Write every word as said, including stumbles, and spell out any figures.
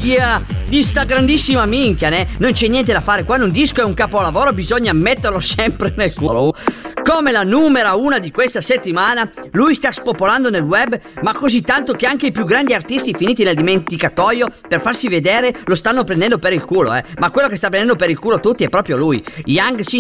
minchia, di sta grandissima minchia, né? Non c'è niente da fare, quando un disco è un capolavoro bisogna metterlo sempre nel culo. Come la numero una di questa settimana, lui sta spopolando nel web, ma così tanto che anche i più grandi artisti finiti nel dimenticatoio per farsi vedere lo stanno prendendo per il culo, eh. Ma quello che sta prendendo per il culo tutti è proprio lui, Young